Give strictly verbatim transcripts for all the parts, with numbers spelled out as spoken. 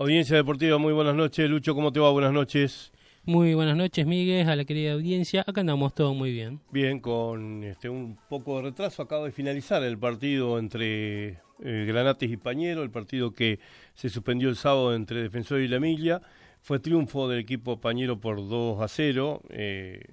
Audiencia Deportiva, muy buenas noches. Lucho, ¿cómo te va? Buenas noches. Muy buenas noches, Miguel, a la querida audiencia. Acá andamos todo muy bien. Bien, con este un poco de retraso acaba de finalizar el partido entre eh, Granates y Pañero, el partido que se suspendió el sábado entre Defensor y La Milla. Fue triunfo del equipo Pañero por dos a cero. Eh,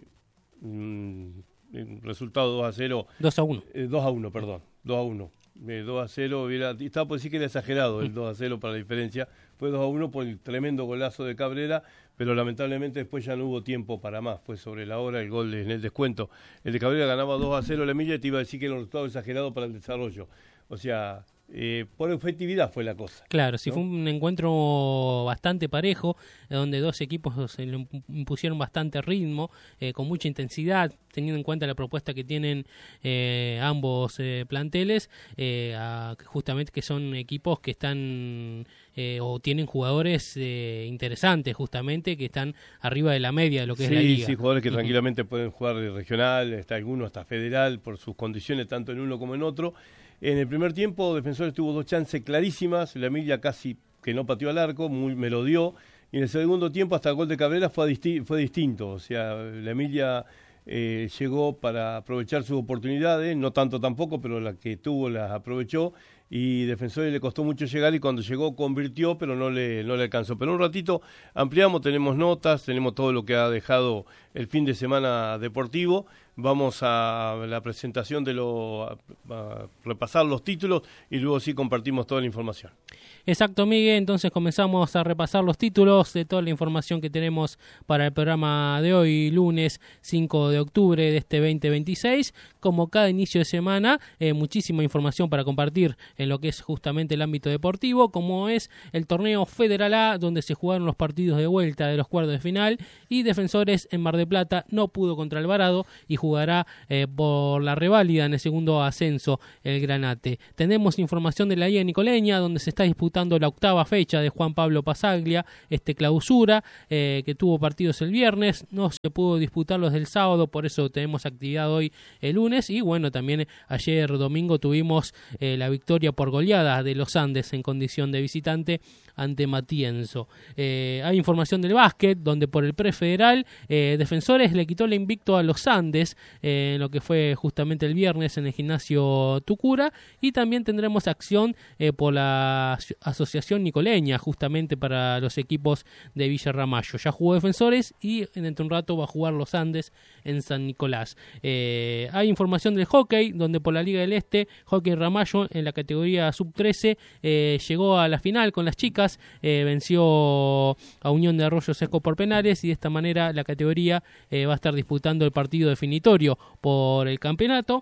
un, un resultado dos a cero. dos a uno. Eh, dos a uno, perdón. dos a uno. Eh, dos a cero, hubiera, estaba por decir que era exagerado el dos a cero para la diferencia. Fue dos a uno por el tremendo golazo de Cabrera, pero lamentablemente después ya no hubo tiempo para más. Fue sobre la hora el gol en el descuento. El de Cabrera ganaba dos a cero La Milla y te iba a decir que era un resultado exagerado para el desarrollo. O sea, eh, por efectividad fue la cosa. Claro, sí, ¿no? Fue un encuentro bastante parejo, donde dos equipos se le impusieron bastante ritmo, eh, con mucha intensidad, teniendo en cuenta la propuesta que tienen eh, ambos eh, planteles, eh, a, justamente que son equipos que están eh, o tienen jugadores eh, interesantes, justamente, que están arriba de la media de lo que sí, es la liga. Sí, jugadores que uh-huh. tranquilamente pueden jugar regional, hasta algunos hasta federal, por sus condiciones tanto en uno como en otro. En el primer tiempo, Defensores tuvo dos chances clarísimas, La Milla casi que no pateó al arco, muy, me lo dio, y en el segundo tiempo hasta el gol de Cabrera fue, disti- fue distinto, o sea, La Milla eh, llegó para aprovechar sus oportunidades, no tanto tampoco, pero la que tuvo las aprovechó, y Defensores le costó mucho llegar y cuando llegó convirtió, pero no le, no le alcanzó. Pero un ratito ampliamos, tenemos notas, tenemos todo lo que ha dejado el fin de semana deportivo. Vamos a la presentación de lo, a, a repasar los títulos y luego sí compartimos toda la información. Exacto, Miguel, entonces comenzamos a repasar los títulos de toda la información que tenemos para el programa de hoy, lunes cinco de octubre de este veinte veintiséis. Como cada inicio de semana, eh, muchísima información para compartir en lo que es justamente el ámbito deportivo, como es el torneo Federal A, donde se jugaron los partidos de vuelta de los cuartos de final, y Defensores en Mar del Plata no pudo contra Alvarado y jugará eh, por la reválida en el segundo ascenso el Granate. Tenemos información de la Liga Nicoleña, donde se está disputando la octava fecha de Juan Pablo Pasaglia, este clausura, eh, que tuvo partidos el viernes, no se pudo disputar los del sábado, por eso tenemos actividad hoy el lunes, y bueno, también ayer domingo tuvimos eh, la victoria por goleada de los Andes en condición de visitante ante Matienzo. Eh, hay información del básquet, donde por el prefederal eh, Defensores le quitó el invicto a los Andes, eh, en lo que fue justamente el viernes en el gimnasio Tucura, y también tendremos acción eh, por la Asociación Nicoleña, justamente para los equipos de Villa Ramallo. Ya jugó Defensores y dentro de un rato va a jugar los Andes en San Nicolás. Eh, hay información del hockey, donde por la Liga del Este, Hockey Ramallo en la categoría sub trece eh, llegó a la final con las chicas, eh, venció a Unión de Arroyo Seco por penales y de esta manera la categoría eh, va a estar disputando el partido definitorio por el campeonato.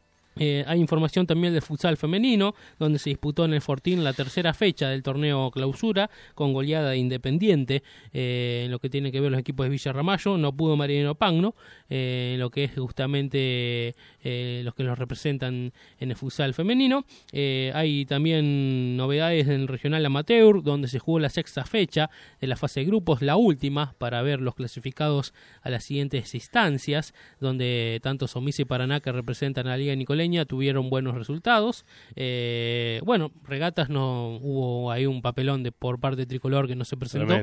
Eh, hay información también del futsal femenino, donde se disputó en el Fortín la tercera fecha del torneo clausura, con goleada de Independiente, eh, en lo que tiene que ver los equipos de Villa Ramallo. No pudo Marinero Pagno, eh, en lo que es justamente eh, los que los representan en el futsal femenino. Eh, hay también novedades en el regional amateur, donde se jugó la sexta fecha de la fase de grupos, la última, para ver los clasificados a las siguientes instancias, donde tanto Somisa y Paraná, que representan a la Liga Nicoleña, tuvieron buenos resultados. Eh, bueno, regatas no hubo ahí un papelón de por parte de Tricolor que no se presentó,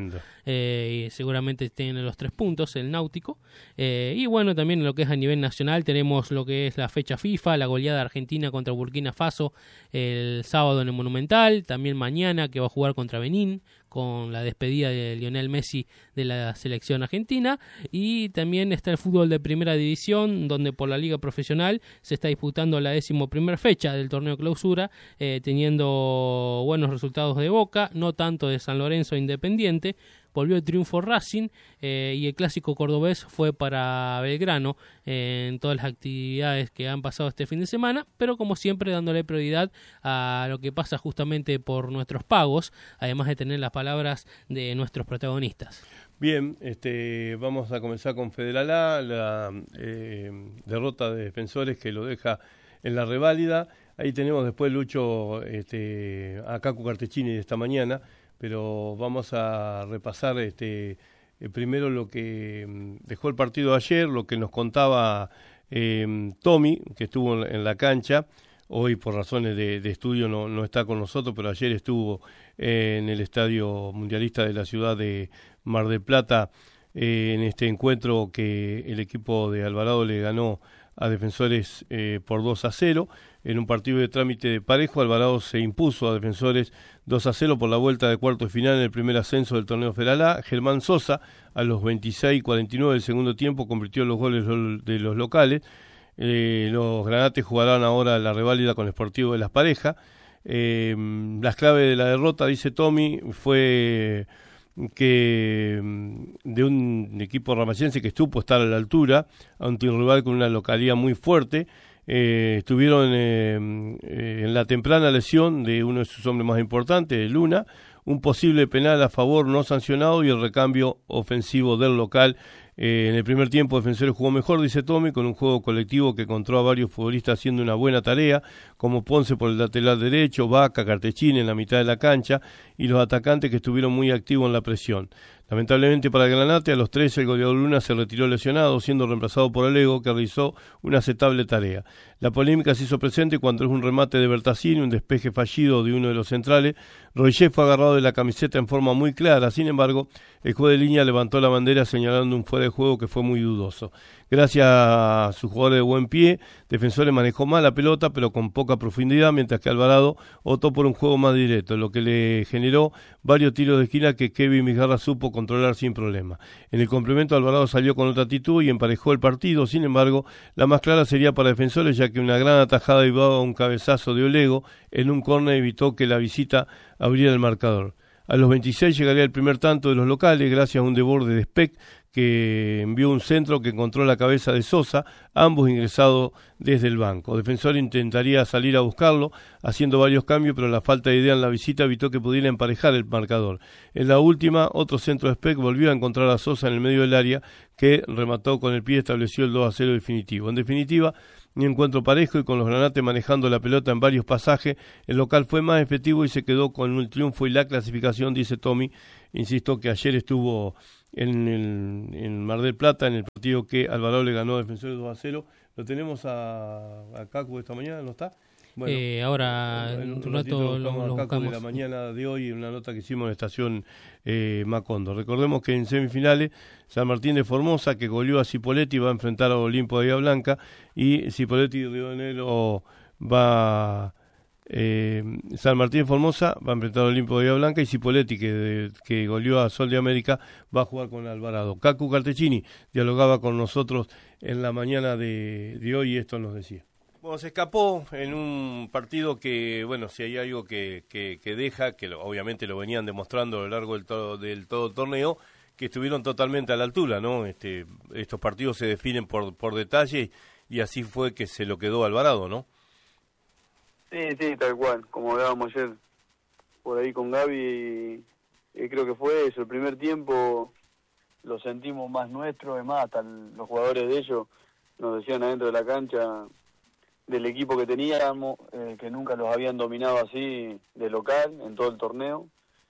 eh, y seguramente tiene los tres puntos el Náutico. Eh, y bueno, también en lo que es a nivel nacional tenemos lo que es la fecha FIFA, la goleada argentina contra Burkina Faso el sábado en el Monumental, también mañana que va a jugar contra Benín, con la despedida de Lionel Messi de la selección argentina, y también está el fútbol de primera división, donde por la liga profesional se está disputando la décimo primera fecha del torneo clausura, eh, teniendo buenos resultados de Boca, no tanto de San Lorenzo e Independiente. Volvió el triunfo Racing, eh, y el clásico cordobés fue para Belgrano eh, en todas las actividades que han pasado este fin de semana, pero como siempre dándole prioridad a lo que pasa justamente por nuestros pagos, además de tener las palabras de nuestros protagonistas. Bien, este, vamos a comenzar con Federal A, la eh, derrota de Defensores que lo deja en la reválida. Ahí tenemos después, Lucho, este, a Cacu Cartechini de esta mañana, pero vamos a repasar este, eh, primero lo que mm, dejó el partido ayer, lo que nos contaba eh, Tommy, que estuvo en, en la cancha. hoy por razones de, de estudio no, no está con nosotros, pero ayer estuvo eh, en el Estadio Mundialista de la ciudad de Mar del Plata, eh, en este encuentro que el equipo de Alvarado le ganó a Defensores eh, por dos a cero, en un partido de trámite de parejo. Alvarado se impuso a Defensores dos a cero por la vuelta de cuarto de final en el primer ascenso del torneo Federal A. Germán Sosa, a los veintiséis cuarenta y nueve del segundo tiempo, convirtió los goles de los locales. Eh, los granates jugarán ahora la reválida con el Sportivo de Las Parejas. Eh, las claves de la derrota, dice Tommy, fue que de un equipo ramayense que estuvo estar a la altura ante un rival con una localidad muy fuerte. Eh, estuvieron eh, eh, en la temprana lesión de uno de sus hombres más importantes, de Luna, un posible penal a favor no sancionado y el recambio ofensivo del local. Eh, en el primer tiempo Defensores jugó mejor, dice Tommy, con un juego colectivo que encontró a varios futbolistas haciendo una buena tarea, como Ponce por el lateral derecho, Vaca, Cartechini en la mitad de la cancha y los atacantes que estuvieron muy activos en la presión. Lamentablemente para el Granate, a los trece el goleador Luna se retiró lesionado, siendo reemplazado por Alego, que realizó una aceptable tarea. La polémica se hizo presente cuando es un remate de Bertassini, un despeje fallido de uno de los centrales. Roger fue agarrado de la camiseta en forma muy clara, sin embargo, el juez de línea levantó la bandera señalando un fuera de juego que fue muy dudoso. Gracias a sus jugadores de buen pie, Defensores manejó mal la pelota, pero con poca profundidad, mientras que Alvarado optó por un juego más directo, lo que le generó varios tiros de esquina que Kevin Mijarra supo controlar sin problema. En el complemento, Alvarado salió con otra actitud y emparejó el partido. Sin embargo, la más clara sería para Defensores, ya que una gran atajada y un cabezazo de Olego en un córner evitó que la visita abriera el marcador. A los veintiséis llegaría el primer tanto de los locales, gracias a un desborde de Speck, que envió un centro que encontró la cabeza de Sosa, ambos ingresados desde el banco. Defensor intentaría salir a buscarlo, haciendo varios cambios, pero la falta de idea en la visita evitó que pudiera emparejar el marcador. En la última, otro centro de Speck volvió a encontrar a Sosa en el medio del área, que remató con el pie y estableció el dos a cero definitivo. En definitiva, un encuentro parejo y con los granates manejando la pelota en varios pasajes, el local fue más efectivo y se quedó con el triunfo y la clasificación, dice Tommy. Insisto que ayer estuvo en el en Mar del Plata, en el partido que Alvarado le ganó a Defensores dos a cero. Lo tenemos a, a Cacu esta mañana, ¿no está? Bueno, eh, ahora en un, un rato lo buscamos. Lo, lo buscamos. De la mañana de hoy, en una nota que hicimos en la estación eh, Macondo. Recordemos que en semifinales, San Martín de Formosa, que goleó a Cipolletti, va a enfrentar a Olimpo de Bahía Blanca, y Cipolletti de Río de Janeiro va... Eh, San Martín de Formosa va a enfrentar a Olimpo de Bahía Blanca, y Cipolletti, que, de, que goleó a Sol de América, va a jugar con Alvarado. Cacu Cartechini dialogaba con nosotros en la mañana de, de hoy y esto nos decía. Bueno, se escapó en un partido que, bueno, si hay algo que, que, que deja, que lo, obviamente lo venían demostrando a lo largo del todo, del todo el torneo, que estuvieron totalmente a la altura, ¿no? Este, estos partidos se definen por, por detalle y así fue que se lo quedó Alvarado, ¿no? Sí, sí, tal cual, como hablábamos ayer por ahí con Gaby, y, y creo que fue eso, el primer tiempo lo sentimos más nuestro, además hasta el, los jugadores de ellos nos decían adentro de la cancha del equipo que teníamos, eh, que nunca los habían dominado así de local en todo el torneo.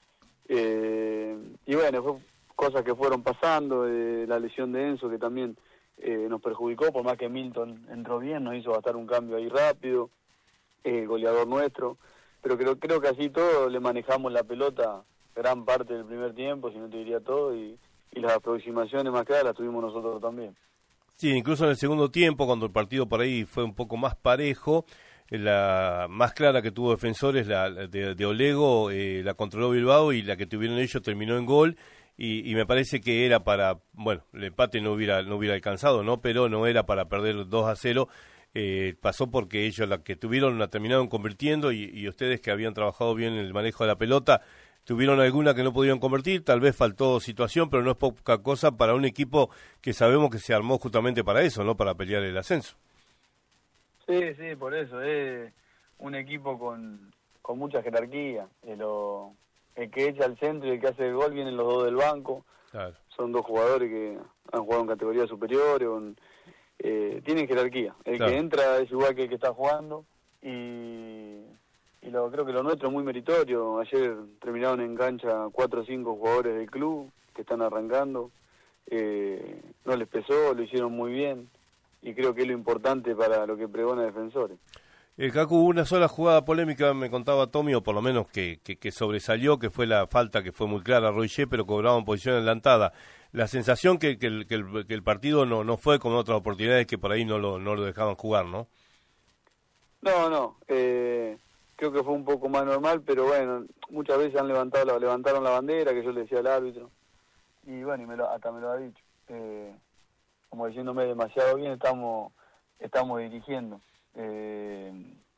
Eh, y bueno, fue cosas que fueron pasando, eh, la lesión de Enzo que también eh, nos perjudicó, por más que Milton entró bien, nos hizo gastar un cambio ahí rápido, eh, goleador nuestro, pero creo, creo que así todo le manejamos la pelota gran parte del primer tiempo, si no te diría todo, y, y las aproximaciones más claras las tuvimos nosotros también. Sí, incluso en el segundo tiempo, cuando el partido por ahí fue un poco más parejo, la más clara que tuvo Defensores, la de, de Olego, eh, la controló Bilbao, y la que tuvieron ellos terminó en gol, y, y me parece que era para, bueno, el empate no hubiera no hubiera alcanzado, ¿no? Pero no era para perder dos a cero, eh, pasó porque ellos la que tuvieron la terminaron convirtiendo, y, y ustedes que habían trabajado bien en el manejo de la pelota, tuvieron alguna que no pudieron convertir, tal vez faltó situación, pero no es poca cosa para un equipo que sabemos que se armó justamente para eso, ¿no? Para pelear el ascenso. Sí, sí, por eso, es un equipo con, con mucha jerarquía. El, lo, el que echa al centro y el que hace el gol vienen los dos del banco. Claro. Son dos jugadores que han jugado en categorías superiores, con, eh, tienen jerarquía. El claro. que entra es igual que el que está jugando, y... Y lo, creo que lo nuestro es muy meritorio. Ayer terminaron en cancha cuatro o cinco jugadores del club que están arrancando. Eh, no les pesó, lo hicieron muy bien. Y creo que es lo importante para lo que pregona Defensores. Eh, Cacu, hubo una sola jugada polémica, me contaba Tommy, o por lo menos que, que, que sobresalió, que fue la falta que fue muy clara a Roger, pero cobraba en posición adelantada. La sensación que, que, el, que, el, que el partido no, no fue como otras oportunidades que por ahí no lo, no lo dejaban jugar, ¿no? No, no, eh, creo que fue un poco más normal, pero bueno, muchas veces han levantado la, levantaron la bandera, que yo le decía al árbitro, y bueno, y me lo, hasta me lo ha dicho, eh, como diciéndome demasiado bien, estamos, estamos dirigiendo. Eh,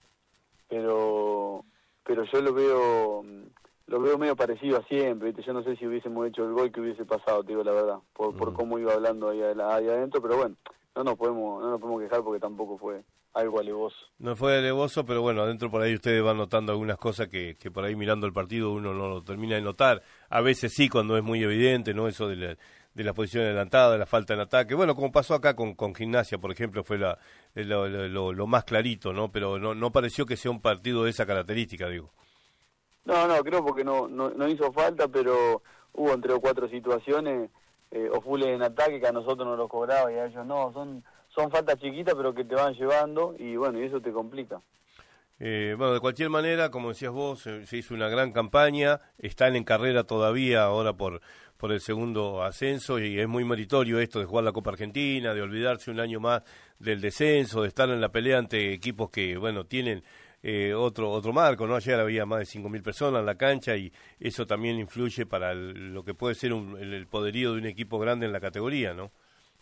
pero pero yo lo veo lo veo medio parecido a siempre, ¿viste? Yo no sé si hubiésemos hecho el gol que hubiese pasado, te digo la verdad, por, mm. por cómo iba hablando ahí, ahí adentro, pero bueno, no nos podemos no nos podemos quejar porque tampoco fue algo alevoso. No fue alevoso, pero bueno, adentro por ahí ustedes van notando algunas cosas que, que por ahí mirando el partido uno no lo termina de notar, a veces sí cuando es muy evidente, ¿no? Eso de la, de la posición adelantada, de la falta en ataque, bueno, como pasó acá con, con Gimnasia, por ejemplo, fue la, lo, lo, lo más clarito, ¿no? Pero no, no pareció que sea un partido de esa característica, digo. No, no, creo porque no, no, no hizo falta, pero hubo entre o cuatro situaciones, eh, o full en ataque que a nosotros nos los cobraba y a ellos no, son, son faltas chiquitas pero que te van llevando y bueno, y eso te complica. Eh, bueno, de cualquier manera, como decías vos, se, se hizo una gran campaña, están en carrera todavía ahora por... por el segundo ascenso y es muy meritorio esto de jugar la Copa Argentina, de olvidarse un año más del descenso, de estar en la pelea ante equipos que, bueno, tienen eh, otro otro marco, ¿no? Ayer había más de cinco mil personas en la cancha y eso también influye para el, lo que puede ser un, el, el poderío de un equipo grande en la categoría, ¿no?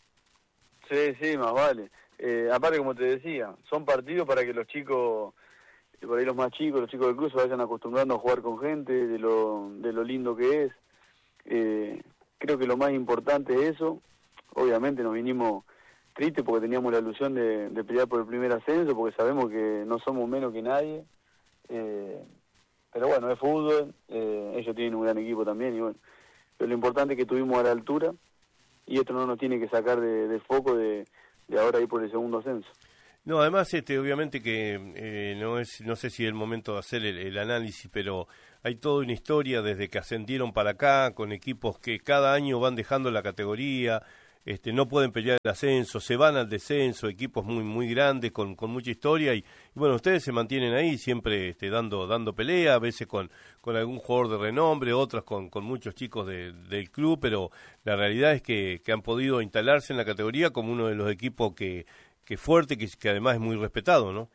Sí, sí, más vale. Eh, aparte, como te decía, son partidos para que los chicos, por ahí los más chicos, los chicos del club se vayan acostumbrando a jugar con gente, de lo, de lo lindo que es. Eh, creo que lo más importante es eso. Obviamente nos vinimos tristes porque teníamos la ilusión de, de pelear por el primer ascenso, porque sabemos que no somos menos que nadie, eh, pero bueno, es fútbol, eh, ellos tienen un gran equipo también y bueno, pero lo importante es que estuvimos a la altura y esto no nos tiene que sacar de, de foco de, de ahora ir por el segundo ascenso. No, además, este, obviamente que eh, no es, no sé si es el momento de hacer el, el análisis, pero hay toda una historia desde que ascendieron para acá, con equipos que cada año van dejando la categoría, este, no pueden pelear el ascenso, se van al descenso, equipos muy muy grandes, con, con mucha historia, y, y bueno, ustedes se mantienen ahí siempre este, dando dando pelea, a veces con, con algún jugador de renombre, otras con, con muchos chicos de, del club, pero la realidad es que, que han podido instalarse en la categoría como uno de los equipos que que es fuerte, que, que además es muy respetado, ¿no?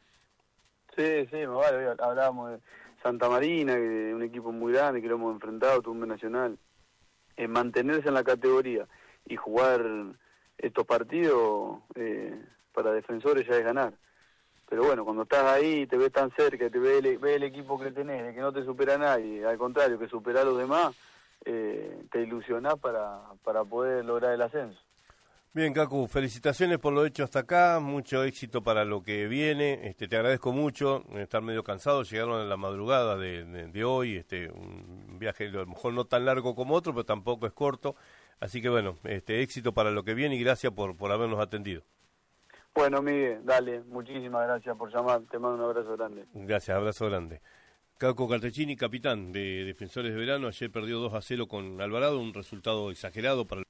Sí, sí, me vale, hablábamos de Santa Marina, que es un equipo muy grande, que lo hemos enfrentado, Tumbe Nacional. En mantenerse en la categoría y jugar estos partidos eh, para defensores ya es ganar. Pero bueno, cuando estás ahí, te ves tan cerca, te ves el, ves el equipo que tenés, de que no te supera nadie, al contrario, que supera a los demás, eh, te ilusionás para, para poder lograr el ascenso. Bien, Cacu, felicitaciones por lo hecho hasta acá, mucho éxito para lo que viene, este, te agradezco mucho, estar medio cansado, llegaron en la madrugada de, de, de hoy, este, un viaje a lo mejor no tan largo como otro, pero tampoco es corto, así que bueno, este, éxito para lo que viene y gracias por, por habernos atendido. Bueno, Miguel, dale, muchísimas gracias por llamar, te mando un abrazo grande. Gracias, abrazo grande. Cacu Caltechini, capitán de Defensores de Verano, ayer perdió dos a cero con Alvarado, un resultado exagerado para el...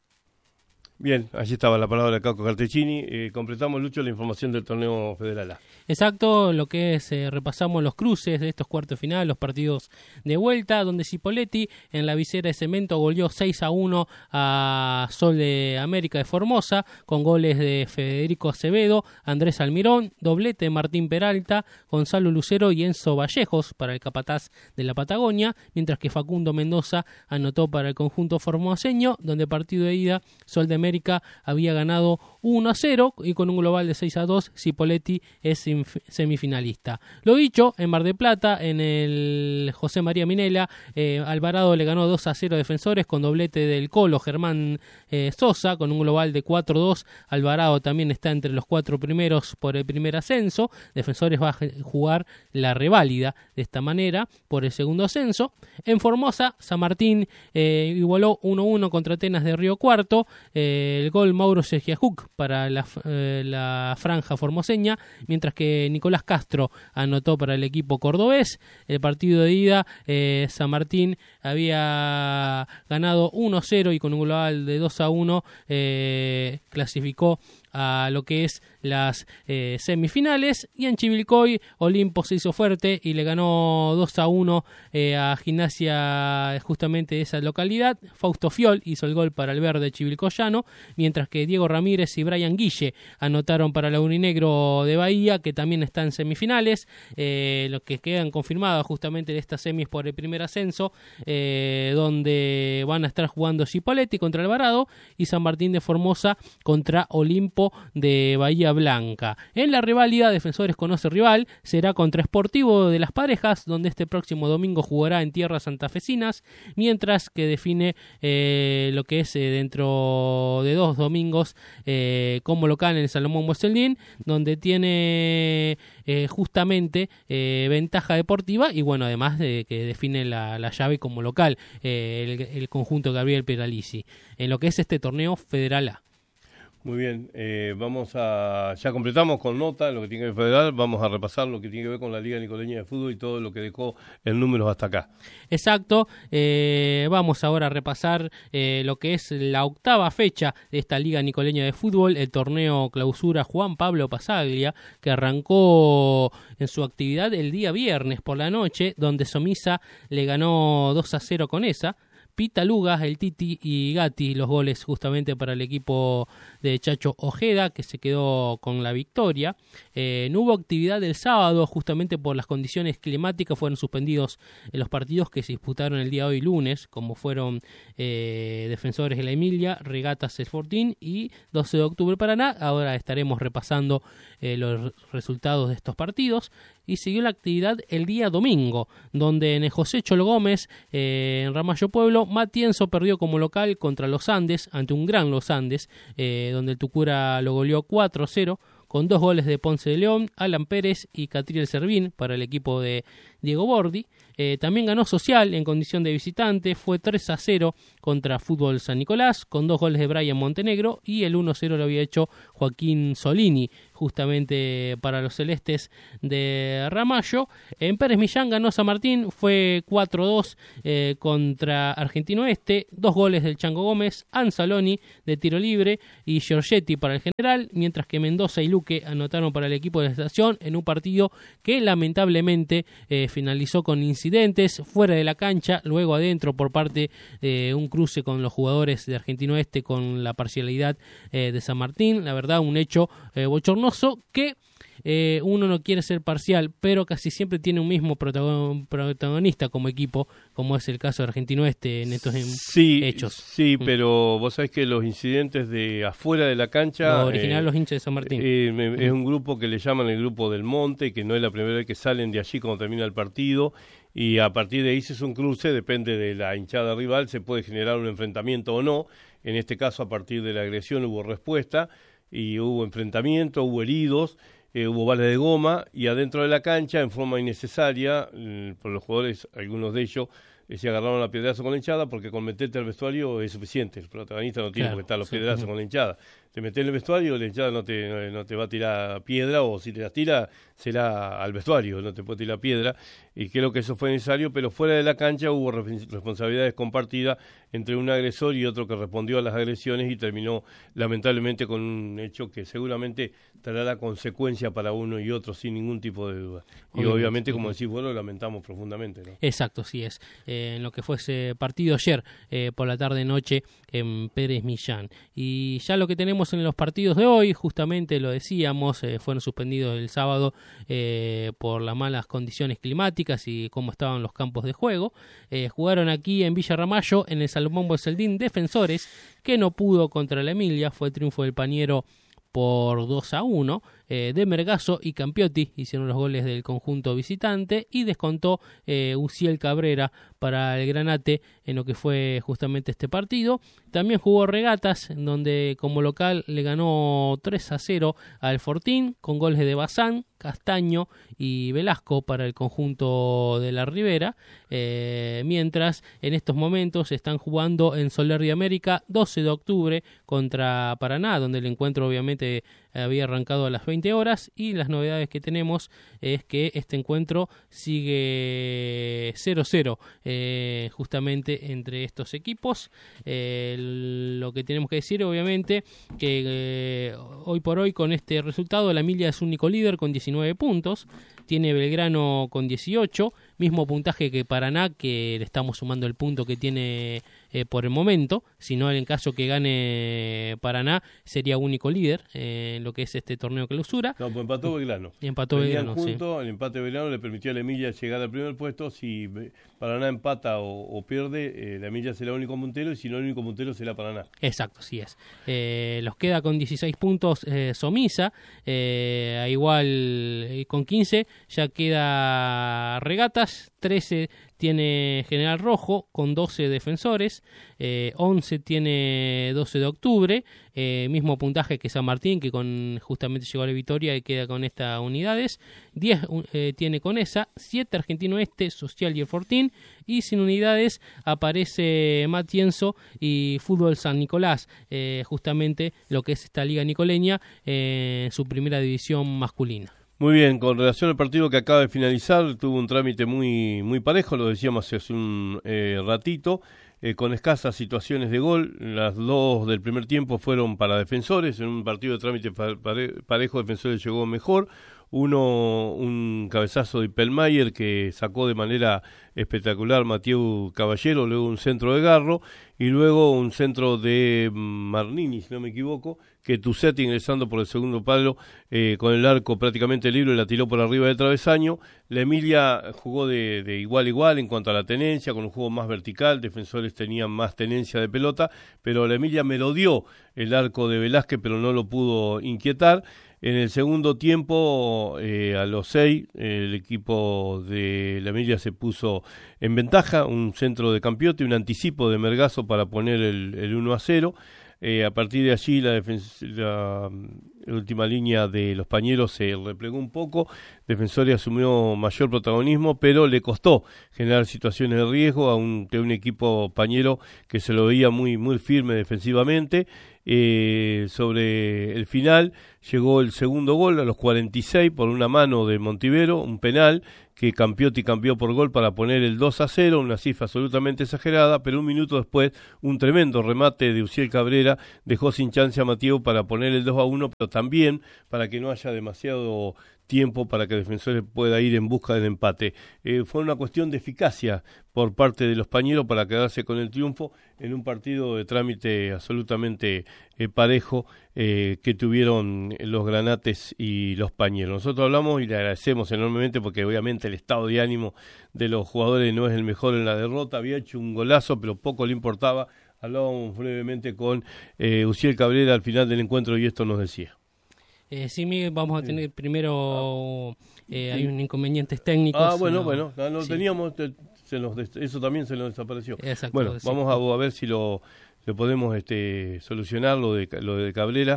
Bien, allí estaba la palabra de Caco Caltechini. Eh, completamos, Lucho, la información del torneo federal A. Exacto, lo que es, eh, repasamos los cruces de estos cuartos finales, los partidos de vuelta, donde Cipolletti en la visera de cemento goleó seis a uno a Sol de América de Formosa, con goles de Federico Acevedo, Andrés Almirón, doblete de Martín Peralta, Gonzalo Lucero y Enzo Vallejos para el capataz de la Patagonia, mientras que Facundo Mendoza anotó para el conjunto formoseño, donde partido de ida Sol de América había ganado uno a cero y con un global de seis a dos, Cipolletti es semifinalista. Lo dicho, en Mar del Plata, en el José María Minella, eh, Alvarado le ganó dos a cero a Defensores con doblete del Colo Germán eh, Sosa, con un global de cuatro a dos. Alvarado también está entre los cuatro primeros por el primer ascenso. Defensores va a jugar la reválida de esta manera por el segundo ascenso. En Formosa, San Martín eh, igualó uno a uno contra Atenas de Río Cuarto. Eh, el gol Mauro Segiajuk para la, eh, la franja formoseña, mientras que Nicolás Castro anotó para el equipo cordobés. El partido de ida, eh, San Martín había ganado uno a cero y con un global de dos a uno eh, clasificó a lo que es las eh, semifinales. Y en Chivilcoy, Olimpo se hizo fuerte y le ganó dos a uno eh, a Gimnasia justamente de esa localidad. Fausto Fiol hizo el gol para el verde chivilcoyano, mientras que Diego Ramírez y Brian Guille anotaron para la Uninegro de Bahía, que también está en semifinales. Eh, los que quedan confirmados justamente de estas semis por el primer ascenso, eh, donde van a estar jugando Cipolletti contra Alvarado y San Martín de Formosa contra Olimpo de Bahía Blanca. En la rivalidad, Defensores conoce rival, será contra Sportivo de Las Parejas, donde este próximo domingo jugará en tierras santafesinas, mientras que define eh, lo que es eh, dentro de dos domingos eh, como local en el Salomón Boeseldín, donde tiene eh, justamente eh, ventaja deportiva y bueno, además de que define la, la llave como local eh, el, el conjunto Gabriel Peralisi en lo que es este torneo Federal A. Muy bien, eh, vamos a, ya completamos con nota lo que tiene que ver federal, vamos a repasar lo que tiene que ver con la Liga Nicoleña de Fútbol y todo lo que dejó en números hasta acá. Exacto, eh, vamos ahora a repasar eh, lo que es la octava fecha de esta Liga Nicoleña de Fútbol, el torneo clausura Juan Pablo Pasaglia, que arrancó en su actividad el día viernes por la noche, donde Somisa le ganó dos a cero con esa. Pita Lugas, el Titi y Gatti, los goles justamente para el equipo de Chacho Ojeda, que se quedó con la victoria. Eh, no hubo actividad el sábado, justamente por las condiciones climáticas, fueron suspendidos en los partidos que se disputaron el día de hoy lunes, como fueron eh, Defensores de la Emilia, Regatas El Fortín y doce de octubre Paraná. Ahora estaremos repasando eh, los resultados de estos partidos. Y siguió la actividad el día domingo, donde en el José Cholo Gómez, eh, en Ramallo Pueblo, Matienzo perdió como local contra los Andes, ante un gran Los Andes, eh, donde el Tucura lo goleó cuatro a cero, con dos goles de Ponce de León, Alan Pérez y Catriel Servín para el equipo de Diego Bordi. Eh, también ganó Social en condición de visitante, fue tres a cero contra Fútbol San Nicolás, con dos goles de Brian Montenegro, y el uno a cero lo había hecho Joaquín Solini, justamente para los celestes de Ramallo. En Pérez Millán ganó San Martín, fue cuatro a dos eh, contra Argentino Este, dos goles del Chango Gómez, Anzaloni de tiro libre y Giorgetti para el general, mientras que Mendoza y Luque anotaron para el equipo de la estación en un partido que lamentablemente eh, finalizó con incidentes fuera de la cancha, luego adentro por parte de eh, un cruce con los jugadores de Argentino Este con la parcialidad eh, de San Martín. La verdad, un hecho eh, bochornoso que eh, uno no quiere ser parcial, pero casi siempre tiene un mismo protagon- protagonista como equipo, como es el caso de Argentino Este en estos sí, hechos. Sí, mm. pero vos sabés que los incidentes de afuera de la cancha... Los originales, eh, los hinchas de San Martín. Eh, eh, es un grupo que le llaman el Grupo del Monte, que no es la primera vez que salen de allí cuando termina el partido, y a partir de ahí se es un cruce, depende de la hinchada rival, se puede generar un enfrentamiento o no. En este caso, a partir de la agresión hubo respuesta, y hubo enfrentamiento, hubo heridos, eh, hubo balas de goma, y adentro de la cancha, en forma innecesaria, eh, por los jugadores, algunos de ellos, eh, se agarraron a piedrazo con la hinchada, porque con meterte al vestuario es suficiente, el protagonista no tiene claro, por qué estar los sí, piedrazos sí. con la hinchada. Te metes en el vestuario, la hinchada no te, no, no te va a tirar piedra, o si te las tira, será al vestuario, no te puede tirar piedra, y creo que eso fue necesario, pero fuera de la cancha hubo re- responsabilidades compartidas entre un agresor y otro que respondió a las agresiones, y terminó lamentablemente con un hecho que seguramente traerá consecuencia para uno y otro sin ningún tipo de duda. Y obviamente, obviamente como decís vos, lo lamentamos profundamente, ¿no? Exacto, sí es. Eh, en lo que fue ese partido ayer eh, por la tarde-noche en Pérez Millán. Y ya lo que tenemos en los partidos de hoy, justamente lo decíamos, eh, fueron suspendidos el sábado eh, por las malas condiciones climáticas y cómo estaban los campos de juego. Eh, jugaron aquí en Villa Ramallo, en el Salomón Boeseldín, Defensores, que no pudo contra la Emilia, fue triunfo del Pañero por dos a uno. Eh, de Mergazo y Campiotti hicieron los goles del conjunto visitante, y descontó eh, Uciel Cabrera para el Granate en lo que fue justamente este partido. También jugó Regatas, en donde como local le ganó tres a cero al Fortín, con goles de Bazán, Castaño y Velasco para el conjunto de la Ribera, eh, mientras en estos momentos están jugando en Soler de América doce de octubre contra Paraná, donde el encuentro obviamente había arrancado a las veinte horas, y las novedades que tenemos es que este encuentro sigue cero cero eh, justamente entre estos equipos. Eh, lo que tenemos que decir, obviamente, que eh, hoy por hoy con este resultado la Emilia es único líder con diecinueve puntos, tiene Belgrano con dieciocho, mismo puntaje que Paraná, que le estamos sumando el punto que tiene eh, por el momento. Si no, en caso que gane Paraná, sería único líder eh, en lo que es este torneo clausura. No, pues empató Belgrano. Y empató Venían Belgrano, juntos, sí. El empate de Belgrano le permitió a la Emilia llegar al primer puesto. Si Paraná empata o, o pierde, eh, la Emilia será el único puntero, y si no, el único puntero será Paraná. Exacto, sí es. Eh, los queda con dieciséis puntos eh, Somisa, eh, a igual eh, con quince ya queda Regatas, trece tiene General Rojo con doce defensores, eh, once tiene doce de octubre, eh, mismo puntaje que San Martín, que con justamente llegó a la victoria y queda con estas unidades, diez eh, tiene Conesa, siete Argentino Este, Social y el Fortín, y sin unidades aparece Matienzo y Fútbol San Nicolás, eh, justamente lo que es esta liga nicoleña en eh, su primera división masculina. Muy bien, con relación al partido que acaba de finalizar, tuvo un trámite muy muy parejo, lo decíamos hace un eh, ratito, eh, con escasas situaciones de gol. Las dos del primer tiempo fueron para Defensores, en un partido de trámite pare, parejo Defensores llegó mejor. Uno, un cabezazo de Pelmayer que sacó de manera espectacular Mathieu Caballero, luego un centro de Garro, y luego un centro de Marnini, si no me equivoco, que Tusetti, ingresando por el segundo palo, eh, con el arco prácticamente libre, la tiró por arriba del travesaño. La Emilia jugó de, de igual a igual en cuanto a la tenencia, con un juego más vertical. Defensores tenían más tenencia de pelota, pero la Emilia merodeó el arco de Velázquez, pero no lo pudo inquietar. En el segundo tiempo, eh, a los seis, el equipo de la Emilia se puso en ventaja, un centro de Campiotti, un anticipo de Mergazo para poner el, el uno a cero. Eh, a partir de allí la, la, la última línea de los pañeros se replegó un poco, Defensores asumió mayor protagonismo, pero le costó generar situaciones de riesgo a un, de un equipo pañero que se lo veía muy, muy firme defensivamente. Eh, sobre el final llegó el segundo gol a los cuarenta y seis por una mano de Montivero, un penal que Campiotti cambió por gol para poner el dos a cero, una cifra absolutamente exagerada, pero un minuto después un tremendo remate de Uciel Cabrera dejó sin chance a Mateo para poner el dos a uno, pero también para que no haya demasiado tiempo para que Defensores pueda ir en busca del empate. Eh, fue una cuestión de eficacia por parte de los pañeros para quedarse con el triunfo en un partido de trámite absolutamente eh, parejo eh, que tuvieron los granates y los pañeros. Nosotros hablamos y le agradecemos enormemente porque obviamente el estado de ánimo de los jugadores no es el mejor en la derrota. Había hecho un golazo, pero poco le importaba. Hablábamos brevemente con eh, Uciel Cabrera al final del encuentro y esto nos decía. Eh, sí, Miguel, vamos a tener primero, eh, hay un inconvenientes técnicos. Ah, bueno, no, bueno, no, no sí. teníamos, se nos, eso también se nos desapareció. Exacto, bueno, sí. vamos a, a ver si lo, lo podemos este, solucionar, lo de, lo de Cabrera,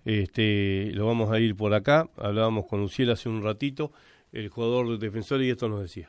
este, lo vamos a ir por acá. Hablábamos con Uciel hace un ratito, el jugador de Defensores, y esto nos decía.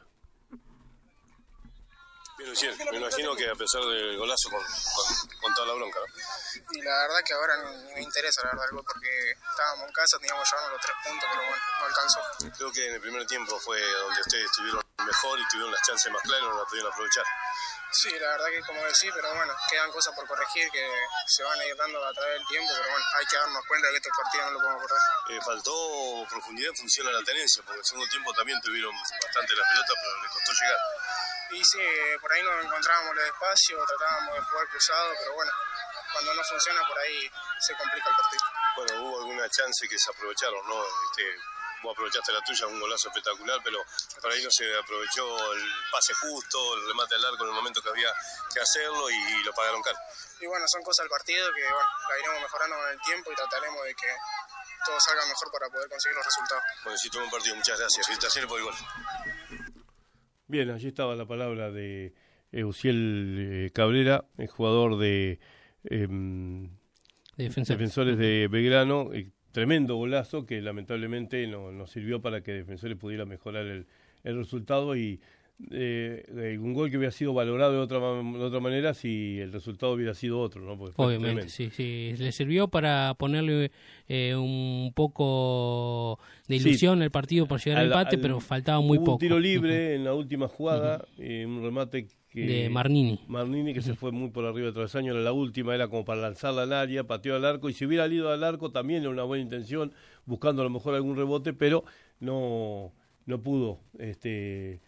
Bien, Uciel, me imagino que a pesar del golazo con, con, con toda la bronca, ¿no? Y la verdad que ahora no me interesa la verdad el gol porque estábamos en casa, teníamos que llevarnos los tres puntos, pero bueno, no alcanzó. Creo que en el primer tiempo fue donde ustedes estuvieron mejor y tuvieron las chances más claras y no las pudieron aprovechar. Sí, la verdad que como decís, pero bueno, quedan cosas por corregir que se van a ir dando a través del tiempo, pero bueno, hay que darnos cuenta de que estos partidos no lo podemos perder. Eh, faltó profundidad en función a la tenencia, porque en el segundo tiempo también tuvieron bastante la pelota, pero les costó llegar. Y sí, por ahí nos encontrábamos el espacio, tratábamos de jugar cruzado, pero bueno, cuando no funciona por ahí se complica el partido. Bueno, hubo alguna chance que se aprovecharon, ¿no? Este, vos aprovechaste la tuya, un golazo espectacular, pero por ahí no se aprovechó el pase justo, el remate al arco en el momento que había que hacerlo y, y lo pagaron caro. Y bueno, son cosas del partido que bueno, la iremos mejorando con el tiempo y trataremos de que todo salga mejor para poder conseguir los resultados. Bueno, sí, tuvo un partido, muchas gracias. Felicitaciones por el gol. Bien, allí estaba la palabra de Uciel eh, Cabrera, el jugador de eh, Defensores. Defensores de Belgrano. Eh, tremendo golazo que lamentablemente no, no sirvió para que Defensores pudiera mejorar el, el resultado y eh, un gol que hubiera sido valorado de otra, de otra manera si el resultado hubiera sido otro, ¿no? Obviamente, sí, sí. Le sirvió para ponerle eh, un poco de ilusión sí, al partido por llegar al empate, al, pero faltaba muy hubo poco. Un tiro libre uh-huh. en la última jugada, uh-huh. eh, un remate que, de Marnini. Marnini que uh-huh. se fue muy por arriba del travesaño, era la última, era como para lanzarla al área, pateó al arco, y si hubiera ido al arco también era una buena intención, buscando a lo mejor algún rebote, pero no, no pudo, este...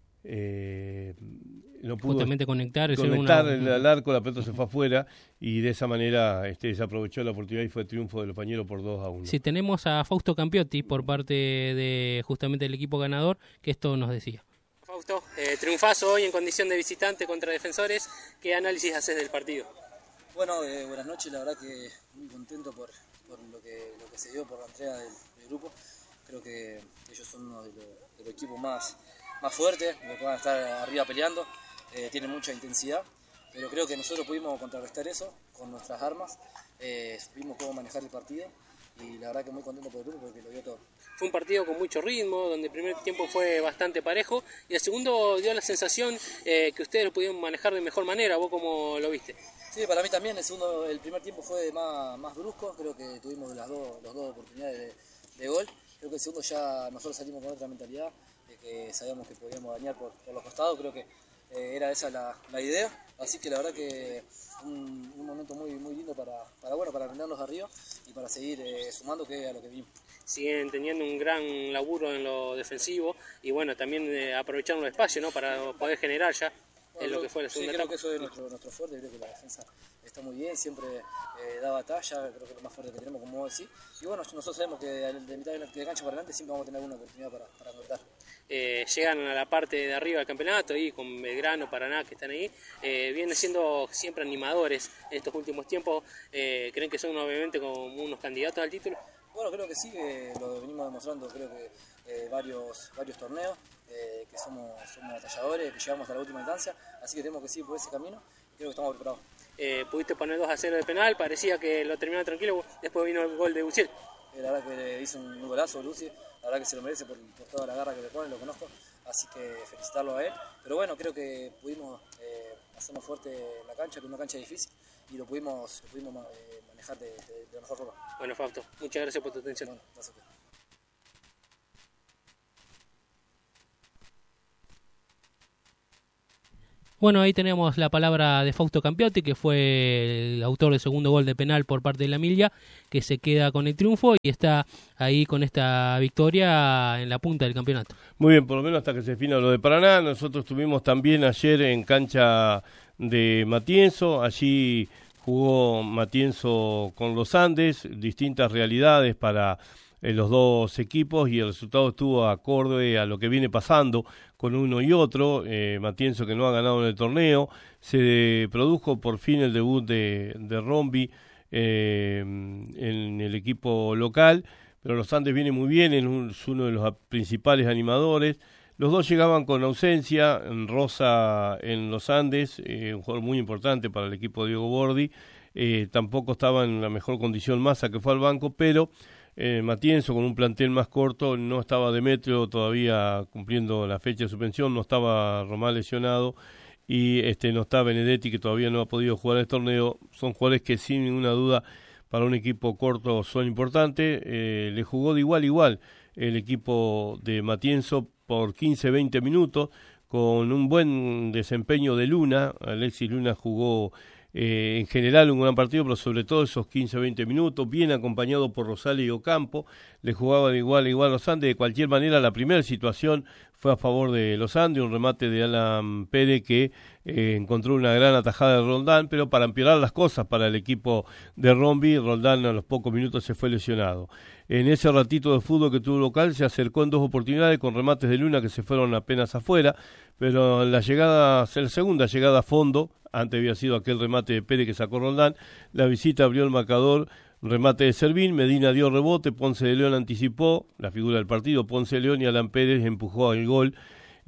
Eh, no pudo justamente conectar, conectar una... el, el arco, la pelota se fue afuera y de esa manera este, se aprovechó la oportunidad y fue triunfo de los pañeros por dos a uno. Sí, tenemos a Fausto Campiotti por parte de justamente del equipo ganador, que esto nos decía. Fausto, eh, triunfazo hoy en condición de visitante contra Defensores, ¿qué análisis haces del partido? Bueno, eh, buenas noches, la verdad que muy contento por, por lo, que, lo que se dio por la entrega del, del grupo. Creo que ellos son uno de los, de los equipos más más fuertes, los que van a estar arriba peleando, eh, tienen mucha intensidad, pero creo que nosotros pudimos contrarrestar eso con nuestras armas, eh, supimos cómo manejar el partido y la verdad que muy contento por el grupo porque lo dio todo. Fue un partido con mucho ritmo, donde el primer tiempo fue bastante parejo y el segundo dio la sensación eh, que ustedes lo pudieron manejar de mejor manera. ¿Vos cómo lo viste? Sí, para mí también el segundo, el primer tiempo fue más, más brusco, creo que tuvimos las dos, las dos oportunidades de, de gol, creo que el segundo ya nosotros salimos con otra mentalidad, que sabíamos que podíamos dañar por, por los costados, creo que eh, era esa la, la idea, así que la verdad que un, un momento muy muy lindo para, para bueno para rendirnos arriba y para seguir eh, sumando que a lo que vimos. Siguen teniendo un gran laburo en lo defensivo y bueno, también eh, aprovecharon los espacios, ¿no? Para poder generar ya bueno, en lo que fue la segunda sí, etapa. Creo que eso es nuestro, nuestro fuerte, creo que la defensa está muy bien, siempre eh, da batalla, creo que es lo más fuerte que tenemos, como vos decís, y bueno, nosotros sabemos que de mitad de cancha para adelante siempre vamos a tener alguna oportunidad para, para anotar. Eh, llegan a la parte de arriba del campeonato y con Belgrano, Paraná que están ahí, eh, vienen siendo siempre animadores en estos últimos tiempos. Eh, ¿Creen que son obviamente como unos candidatos al título? Bueno, creo que sí, que lo venimos demostrando, creo que eh, varios, varios torneos, eh, que somos, somos batalladores, que llegamos hasta la última instancia, así que tenemos que seguir por ese camino, creo que estamos preparados. Eh, pudiste poner dos a cero de penal, parecía que lo terminaron tranquilo, después vino el gol de Uciel. Eh, la verdad que le hizo un golazo Lucy, la verdad que se lo merece por, por toda la garra que le pone, lo conozco, así que felicitarlo a él. Pero bueno, creo que pudimos eh, hacernos fuerte en la cancha, que es una cancha difícil, y lo pudimos, lo pudimos eh, manejar de, de, de la mejor forma. Bueno, Fausto, muchas gracias por tu atención. Bueno, gracias. Bueno, ahí tenemos la palabra de Fausto Campiotti, que fue el autor del segundo gol de penal por parte de la Emilia, que se queda con el triunfo y está ahí con esta victoria en la punta del campeonato. Muy bien, por lo menos hasta que se defina lo de Paraná. Nosotros estuvimos también ayer en cancha de Matienzo, allí jugó Matienzo con los Andes, distintas realidades para eh, los dos equipos y el resultado estuvo acorde a lo que viene pasando con uno y otro. eh, Matienzo, que no ha ganado en el torneo, se produjo por fin el debut de, de Rombi eh, en el equipo local, pero los Andes viene muy bien, es uno de los principales animadores. Los dos llegaban con ausencia, Rosa en los Andes, eh, un jugador muy importante para el equipo de Diego Bordi, eh, tampoco estaba en la mejor condición Massa, que fue al banco, pero Eh, Matienzo, con un plantel más corto, no estaba Demetrio todavía cumpliendo la fecha de suspensión, no estaba Román lesionado y este no está Benedetti, que todavía no ha podido jugar el torneo. Son jugadores que sin ninguna duda para un equipo corto son importantes. Eh, le jugó de igual a igual el equipo de Matienzo por quince veinte minutos con un buen desempeño de Luna. Alexis Luna jugó Eh, en general un gran partido, pero sobre todo esos quince veinte minutos, bien acompañado por Rosales y Ocampo, le jugaba de igual a igual los Andes. De cualquier manera, la primera situación fue a favor de los Andes, un remate de Alan Pérez que eh, encontró una gran atajada de Roldán, pero para empeorar las cosas para el equipo de Rombi, Roldán a los pocos minutos se fue lesionado. En ese ratito de fútbol que tuvo local, se acercó en dos oportunidades con remates de Luna que se fueron apenas afuera, pero la llegada, la segunda llegada a fondo, antes había sido aquel remate de Pérez que sacó Roldán, la visita abrió el marcador, remate de Servín, Medina dio rebote, Ponce de León anticipó, la figura del partido, Ponce de León, y Alan Pérez empujó al gol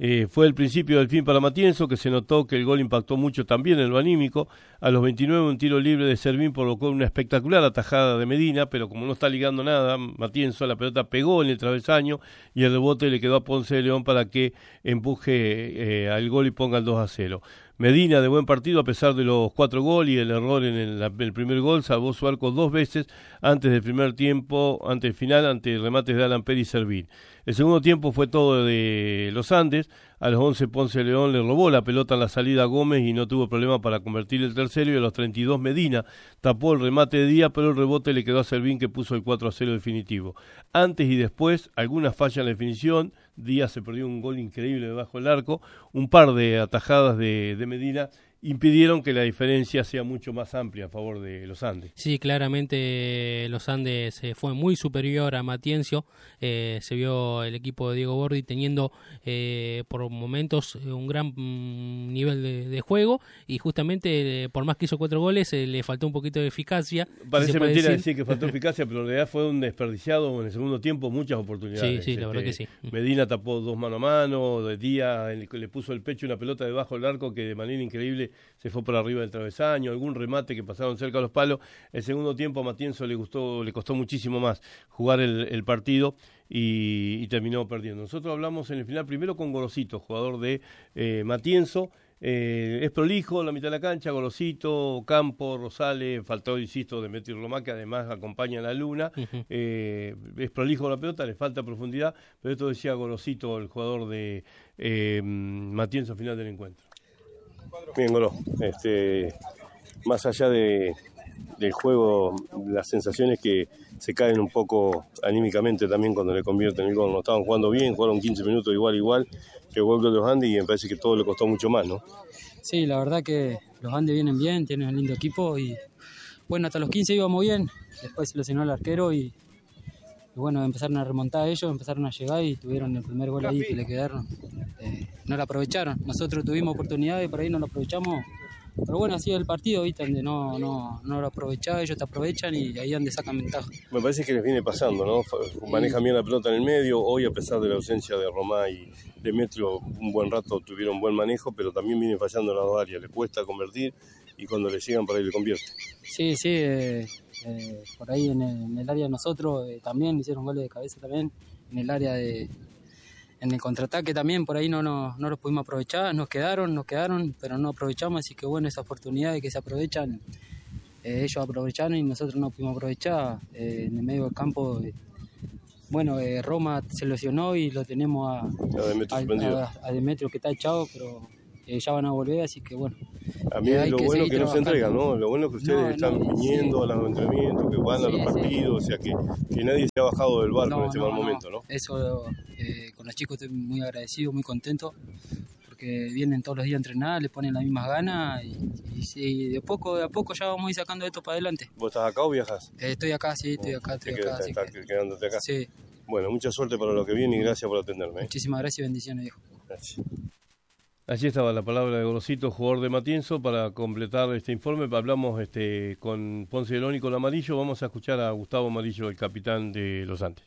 Eh, fue el principio del fin para Matienzo, que se notó que el gol impactó mucho también en lo anímico. A los veintinueve un tiro libre de Servín provocó una espectacular atajada de Medina, pero como no está ligando nada, Matienzo la pelota pegó en el travesaño y el rebote le quedó a Ponce de León para que empuje eh, al gol y ponga el dos a cero. Medina, de buen partido, a pesar de los cuatro goles y el error en el, el primer gol, salvó su arco dos veces antes del primer tiempo, ante el final, ante remates de Alan Pérez y Servín. El segundo tiempo fue todo de los Andes. A los once Ponce de León le robó la pelota en la salida a Gómez y no tuvo problema para convertir el tercero, y a los treinta y dos Medina tapó el remate de Díaz, pero el rebote le quedó a Servín, que puso el cuatro a cero definitivo. Antes y después, algunas fallas en la definición. Díaz se perdió un gol increíble debajo del arco, un par de atajadas de, de Medina impidieron que la diferencia sea mucho más amplia a favor de los Andes. Sí, claramente los Andes eh, fue muy superior a Matienzo. Eh, se vio el equipo de Diego Bordi teniendo eh, por momentos un gran mm, nivel de, de juego, y justamente eh, por más que hizo cuatro goles eh, le faltó un poquito de eficacia. Parece si mentira decir. decir que faltó eficacia, pero en realidad fue un desperdiciado en el segundo tiempo muchas oportunidades. Sí, sí, la este, verdad que sí. Medina tapó dos mano a mano, de Díaz le puso el pecho una pelota debajo del arco que de manera increíble se fue por arriba del travesaño, algún remate que pasaron cerca de los palos. El segundo tiempo a Matienzo le gustó, le costó muchísimo más jugar el, el partido y, y terminó perdiendo. Nosotros hablamos en el final primero con Gorosito, jugador de eh, Matienzo. Eh, es prolijo la mitad de la cancha, Gorosito, Campo, Rosales, faltó, insisto, Demetrio Romá, que además acompaña a la Luna. Uh-huh. eh, es prolijo la pelota, le falta profundidad, pero esto decía Gorosito, el jugador de eh, Matienzo, al final del encuentro. Bien, Golo, este, más allá de, del juego, las sensaciones que se caen un poco anímicamente también cuando le convierten el gol. No estaban jugando bien, jugaron quince minutos igual igual que el gol de los Andes, y me parece que todo le costó mucho más, ¿no? Sí, la verdad que los Andes vienen bien, tienen un lindo equipo y bueno, hasta los quince íbamos bien, después se lesionó el arquero y, y bueno, empezaron a remontar ellos, empezaron a llegar y tuvieron el primer gol ahí que le quedaron. Eh, no lo aprovecharon, nosotros tuvimos oportunidades, por ahí no lo aprovechamos, pero bueno, así es el partido, ¿viste? Donde no, no, no lo aprovechás, ellos te aprovechan y ahí es donde sacan ventaja. Me parece que les viene pasando, ¿no? Manejan bien la pelota en el medio, hoy a pesar de la ausencia de Romá y Demetrio, un buen rato tuvieron buen manejo, pero también vienen fallando en las dos áreas, les cuesta convertir y cuando le llegan por ahí le convierten. Sí, sí, eh, eh, por ahí en el, en el área de nosotros eh, también hicieron goles de cabeza también, en el área de... En el contraataque también, por ahí no, no, no los pudimos aprovechar, nos quedaron, nos quedaron, pero no aprovechamos, así que bueno, esas oportunidades que se aprovechan, eh, ellos aprovecharon y nosotros no pudimos aprovechar. Eh, en el medio del campo, eh, bueno, eh, Roma se lesionó y lo tenemos a, a, Demetrio, a, a, a Demetrio que está echado, pero eh, ya van a volver, así que bueno. A mí eh, lo que bueno que no se entregan, ¿no? Lo bueno es que ustedes no, están no, viniendo sí. a los entrenamientos, que van sí, a los partidos, sí. o sea, que, que nadie se ha bajado del barco no, en este no, mal momento, ¿no? Eso, eh, con los chicos estoy muy agradecido, muy contento, porque vienen todos los días a entrenar, le ponen las mismas ganas y, y, y de poco de a poco ya vamos a ir sacando esto para adelante. ¿Vos estás acá o viajas? Eh, estoy acá, sí, estoy acá, estoy acá. Quedas, estás que... quedándote acá? Sí. Bueno, mucha suerte para lo que viene y gracias por atenderme. ¿eh? Muchísimas gracias y bendiciones, viejo. Gracias. Allí estaba la palabra de Gorosito, jugador de Matienzo. Para completar este informe, hablamos este, con Ponce de León y con Amarillo. Vamos a escuchar a Gustavo Amarillo, el capitán de los Andes.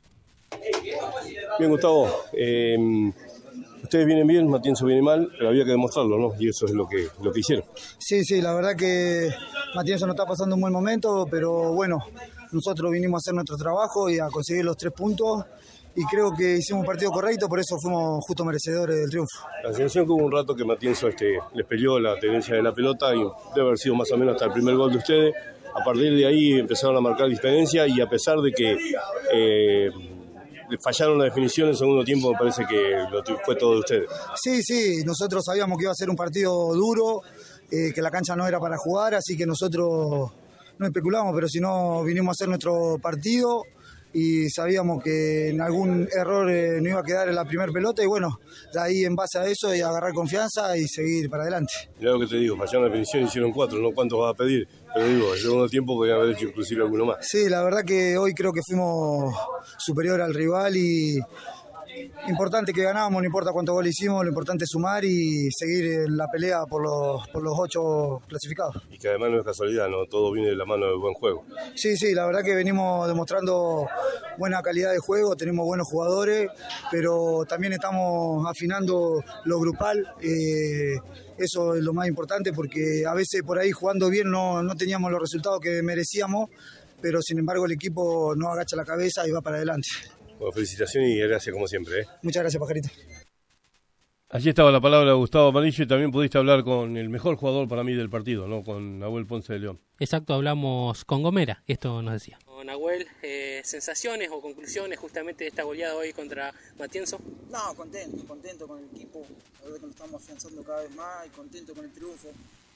Bien, Gustavo, eh, ustedes vienen bien, Matienzo viene mal, pero había que demostrarlo, ¿no? Y eso es lo que, lo que hicieron. Sí, sí, la verdad que Matienzo no está pasando un buen momento, pero bueno, nosotros vinimos a hacer nuestro trabajo y a conseguir los tres puntos. Y creo que hicimos un partido correcto, por eso fuimos justo merecedores del triunfo. La sensación que hubo un rato que Matienzo este, les peleó la tenencia de la pelota y debe haber sido más o menos hasta el primer gol de ustedes. A partir de ahí empezaron a marcar diferencia y a pesar de que eh, fallaron la definición en el segundo tiempo, me parece que lo, fue todo de ustedes. Sí, sí, nosotros sabíamos que iba a ser un partido duro, eh, que la cancha no era para jugar, así que nosotros no especulamos, pero si no vinimos a hacer nuestro partido y sabíamos que en algún error eh, no iba a quedar en la primera pelota y bueno, de ahí en base a eso y agarrar confianza y seguir para adelante. Mirá lo que te digo, fallaron la definición, hicieron cuatro, no cuántos vas a pedir, pero digo, el segundo tiempo podían haber hecho inclusive alguno más. Sí, la verdad que hoy creo que fuimos superior al rival y, importante que ganábamos, no importa cuántos goles hicimos, lo importante es sumar y seguir en la pelea por los, por los ocho clasificados. Y que además no es casualidad, ¿no? Todo viene de la mano del buen juego. Sí, sí, la verdad que venimos demostrando buena calidad de juego, tenemos buenos jugadores, pero también estamos afinando lo grupal, eh, eso es lo más importante porque a veces por ahí jugando bien no, no teníamos los resultados que merecíamos, pero sin embargo el equipo no agacha la cabeza y va para adelante. Bueno, felicitaciones y gracias como siempre. ¿eh? Muchas gracias, Pajarito. Allí estaba la palabra de Gustavo Amarillo y también pudiste hablar con el mejor jugador para mí del partido, ¿no? Con Nahuel Ponce de León. Exacto, hablamos con Gomera, esto nos decía. Nahuel, eh, ¿sensaciones o conclusiones justamente de esta goleada hoy contra Matienzo? No, contento, contento con el equipo, la verdad que nos estamos afianzando cada vez más y contento con el triunfo.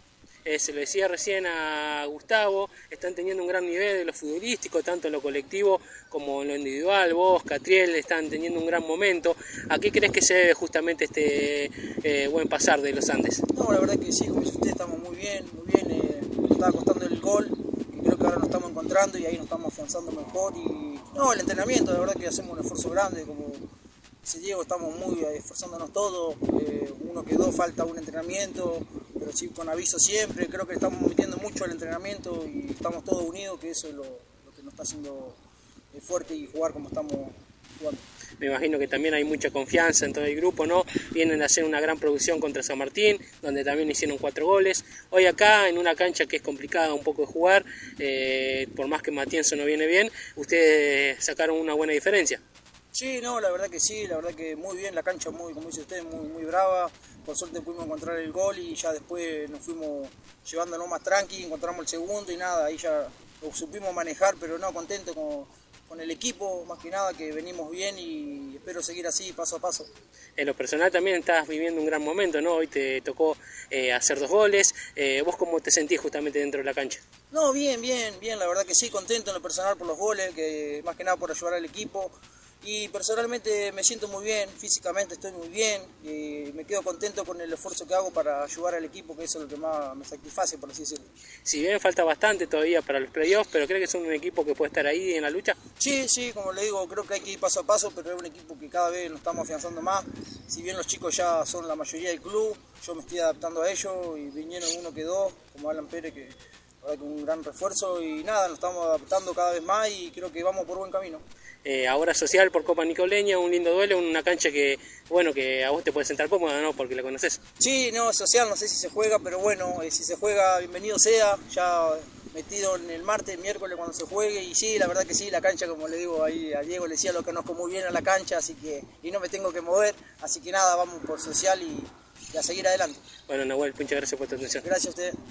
Eh, se lo decía recién a Gustavo, están teniendo un gran nivel de lo futbolístico, tanto en lo colectivo como en lo individual. Vos, Catriel, están teniendo un gran momento. ¿A qué crees que se debe justamente este eh, buen pasar de los Andes? No, la verdad que sí, como dice usted, estamos muy bien, muy bien. Eh, nos estaba costando el gol, y creo que ahora nos estamos encontrando y ahí nos estamos afianzando mejor. Y no, el entrenamiento, la verdad que hacemos un esfuerzo grande, como dice Diego, estamos muy esforzándonos todos. Eh, uno que dos falta un entrenamiento, pero sí con aviso siempre. Creo que estamos metiendo mucho al entrenamiento y estamos todos unidos, que eso es lo, lo que nos está haciendo fuerte y jugar como estamos jugando. Me imagino que también hay mucha confianza en todo el grupo, ¿no? Vienen a hacer una gran producción contra San Martín, donde también hicieron cuatro goles. Hoy acá, en una cancha que es complicada un poco de jugar, eh, por más que Matienzo no viene bien, ustedes sacaron una buena diferencia. Sí, no, la verdad que sí, la verdad que muy bien, la cancha muy, como dice usted, muy, muy brava. Por suerte pudimos encontrar el gol y ya después nos fuimos llevándonos más tranqui, encontramos el segundo y nada, ahí ya lo supimos manejar, pero no, contento con, con el equipo, más que nada que venimos bien y espero seguir así paso a paso. En lo personal también estás viviendo un gran momento, ¿no? Hoy te tocó eh, hacer dos goles. Eh, ¿Vos cómo te sentís justamente dentro de la cancha? No, bien, bien, bien, la verdad que sí, contento en lo personal por los goles, que más que nada por ayudar al equipo. Y personalmente me siento muy bien, físicamente estoy muy bien, y me quedo contento con el esfuerzo que hago para ayudar al equipo, que eso es lo que más me satisface, por así decirlo. Si bien falta bastante todavía para los playoffs, pero ¿cree que son un equipo que puede estar ahí en la lucha? Sí, sí, como le digo, creo que hay que ir paso a paso, pero es un equipo que cada vez nos estamos afianzando más. Si bien los chicos ya son la mayoría del club, yo me estoy adaptando a ellos y vinieron uno que dos, como Alan Pérez, que es un gran refuerzo y nada, nos estamos adaptando cada vez más y creo que vamos por buen camino. Eh, ahora Social por Copa Nicoleña, un lindo duelo, una cancha que, bueno, que a vos te puede sentar cómoda, ¿no? Porque la conoces. Sí, no, Social no sé si se juega, pero bueno, eh, si se juega, bienvenido sea, ya metido en el martes, el miércoles cuando se juegue, y sí, la verdad que sí, la cancha, como le digo ahí a Diego, le decía, lo conozco muy bien a la cancha, así que, y no me tengo que mover, así que nada, vamos por Social y, y a seguir adelante. Bueno, Nahuel, muchas gracias por tu atención. Gracias a usted.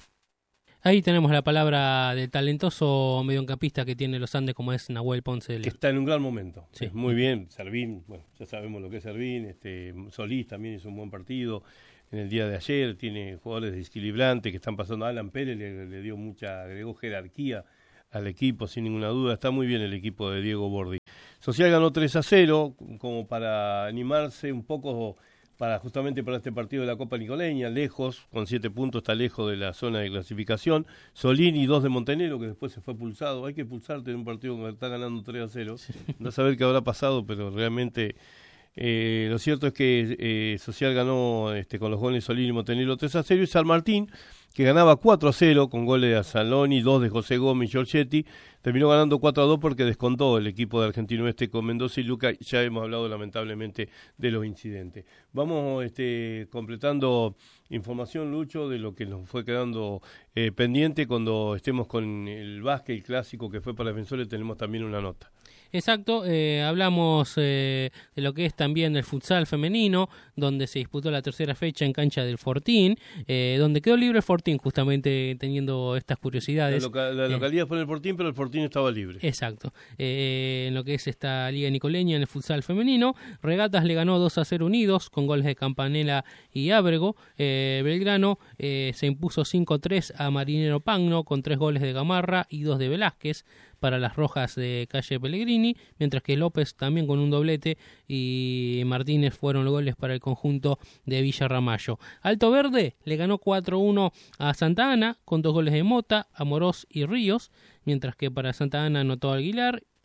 Ahí tenemos la palabra del talentoso mediocampista que tiene los Andes, como es Nahuel Ponce de León. Que está en un gran momento. Sí. Es muy bien. Servín, bueno, ya sabemos lo que es Servín. Este, Solís también hizo un buen partido en el día de ayer. Tiene jugadores desequilibrantes que están pasando. Alan Pérez le, le dio mucha, agregó jerarquía al equipo, sin ninguna duda. Está muy bien el equipo de Diego Bordi. Social ganó tres a cero, como para animarse un poco para justamente para este partido de la Copa Nicoleña, lejos, con siete puntos, está lejos de la zona de clasificación. Solini, dos de Montenegro, que después se fue pulsado. Hay que pulsarte en un partido que está ganando tres a cero. Sí. No saber qué habrá pasado, pero realmente eh, lo cierto es que eh, Social ganó este, con los goles Solini y Montenegro tres a cero, y San Martín, que ganaba cuatro a cero con goles de Azzaloni, dos de José Gómez y Giorgetti, terminó ganando cuatro a dos porque descontó el equipo de Argentino Este con Mendoza y Luca. Ya hemos hablado lamentablemente de los incidentes. Vamos este, completando información, Lucho, de lo que nos fue quedando eh, pendiente. Cuando estemos con el básquet, el clásico que fue para Defensores, tenemos también una nota. Exacto, eh, hablamos eh, de lo que es también el futsal femenino, donde se disputó la tercera fecha en cancha del Fortín, eh, donde quedó libre el Fortín, justamente teniendo estas curiosidades. La, loca- la localidad eh, fue en el Fortín, pero el Fortín estaba libre. Exacto, eh, en lo que es esta Liga Nicoleña en el futsal femenino, Regatas le ganó dos a cero Unidos, con goles de Campanella y Ábrego. eh, Belgrano eh, se impuso cinco a tres a Marinero Pagno, con tres goles de Gamarra y dos de Velázquez, para las rojas de Calle Pellegrini, mientras que López también con un doblete y Martínez fueron los goles para el conjunto de Villa Ramallo. Alto Verde le ganó cuatro a uno a Santa Ana con dos goles de Mota, Amorós y Ríos, mientras que para Santa Ana anotó Aguilar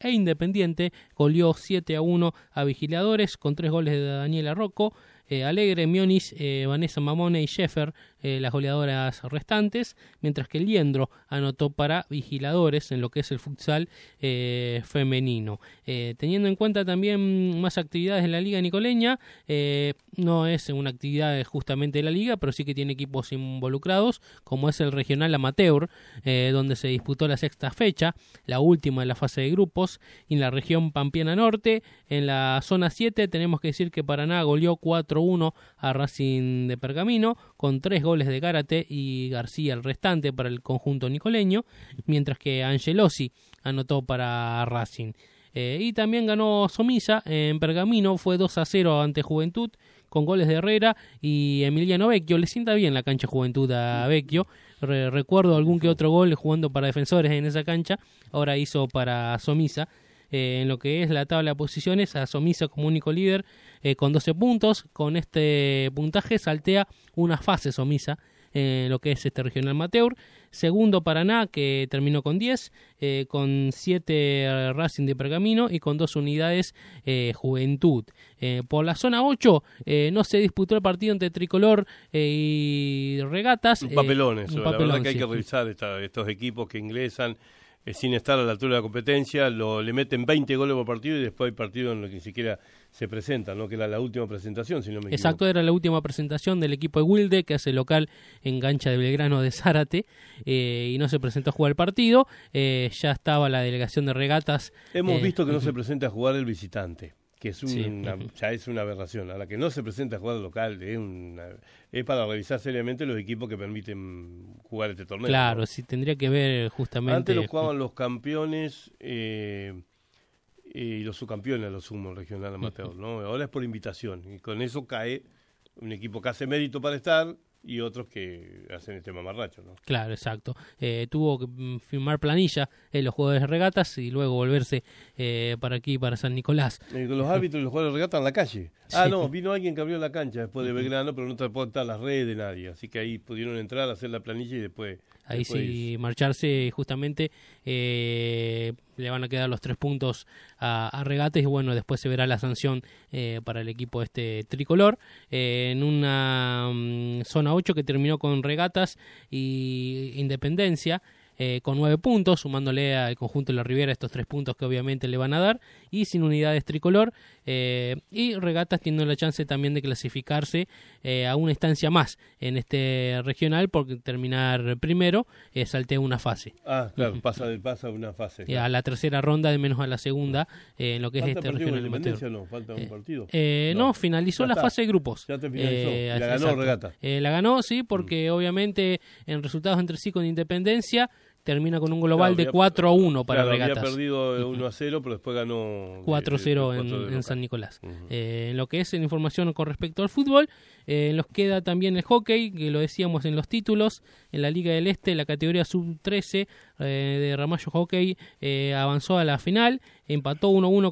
e Independiente goleó siete a uno a Vigiladores con tres goles de Daniela Rocco. Eh, Alegre, Mionis, eh, Vanessa Mamone y Sheffer, eh, las goleadoras restantes, mientras que Liendro anotó para Vigiladores en lo que es el futsal eh, femenino. Eh, teniendo en cuenta también más actividades en la Liga Nicoleña, eh, no es una actividad justamente de la Liga, pero sí que tiene equipos involucrados, como es el Regional Amateur, eh, donde se disputó la sexta fecha, la última de la fase de grupos, y en la región Pampeana Norte, en la zona siete, tenemos que decir que Paraná goleó cuatro a uno a Racing de Pergamino, con tres goles de Gárate y García el restante para el conjunto nicoleño, mientras que Angelosi anotó para Racing. Eh, y también ganó Somisa en Pergamino, fue dos a cero ante Juventud, con goles de Herrera y Emiliano Vecchio. Le sienta bien la cancha Juventud a Vecchio. Re- recuerdo algún que otro gol jugando para Defensores en esa cancha, ahora hizo para Somisa. Eh, en lo que es la tabla de posiciones, a Somisa como único líder eh, con doce puntos. Con este puntaje saltea una fase Somisa en eh, lo que es este regional amateur. Segundo Paraná, que terminó con diez, eh, con siete Racing de Pergamino y con dos unidades eh, Juventud. Eh, por la zona ocho eh, no se disputó el partido entre Tricolor eh, y Regatas. Un papelón eso, eh, un la papelón, verdad que hay sí. que revisar esta, estos equipos que ingresan eh, sin estar a la altura de la competencia, lo, le meten veinte goles por partido y después hay partidos en los que ni siquiera se presentan, ¿no? Que era la última presentación, si no me Exacto, equivoco. era la última presentación del equipo de Wilde, que hace local en cancha de Belgrano de Zárate, eh, y no se presentó a jugar el partido. Eh, ya estaba la delegación de Regatas. Hemos eh, visto que no se presenta a jugar el visitante, que es Sí. una, ya es una aberración. A la que no se presenta a jugar el local es, una, es para revisar seriamente los equipos que permiten jugar este torneo. Claro, ¿no? sí, tendría que ver justamente... Antes lo jugaban los campeones eh, y los subcampeones, los sumos regional amateur, ¿no? Ahora es por invitación y con eso cae un equipo que hace mérito para estar y otros que hacen este mamarracho, ¿no? Claro, exacto. Eh, tuvo que mm, firmar planilla en los jugadores de Regatas y luego volverse eh, para aquí, para San Nicolás. Eh, con los árbitros y los jugadores de regata en la calle. Ah, Sí. no, vino alguien que abrió la cancha después de Belgrano, pero no transporta las redes de nadie. Así que ahí pudieron entrar, hacer la planilla y después... Ahí después sí, marcharse justamente, eh, le van a quedar los tres puntos a, a Regates y bueno, después se verá la sanción eh, para el equipo este tricolor. Eh, en una mm, zona ocho que terminó con Regatas y Independencia, eh, con nueve puntos, sumándole al conjunto de la Riviera estos tres puntos que obviamente le van a dar, y sin unidades tricolor, eh, y Regatas tiene la chance también de clasificarse eh, a una instancia más en este regional, porque terminar primero eh, saltea una fase. Ah, claro, pasa de pasa una fase. Eh, a la tercera ronda de menos a la segunda, eh, en lo que es ¿Falta este partido con regional amateur. Independencia? No, falta un Eh, partido. Eh, no. No. finalizó Ya la está. fase de grupos. Ya te finalizó. Eh, Y la ganó exacto. Regata. Eh, la ganó, sí, porque mm. obviamente en resultados entre sí con Independencia termina con un global Claro, de había- cuatro a uno para claro, Regatas. Había perdido uno a cero, pero después ganó cuatro a cero eh, en, cuatro de en local. San Nicolás. Ujú. Eh, en lo que es en información con respecto al fútbol, eh, nos queda también el hockey, que lo decíamos en los títulos. En la Liga del Este, la categoría sub trece eh, de Ramallo Hockey eh, avanzó a la final, empató uno a uno